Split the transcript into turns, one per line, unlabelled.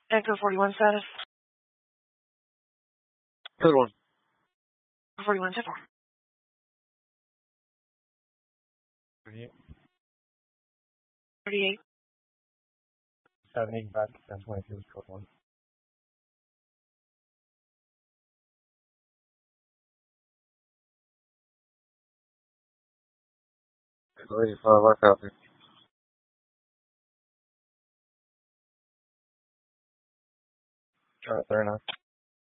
Echo 41 status.
Good one.
41 10 4.
38.
38.
785, 1022, code 1. Ready for workout. Try it there now.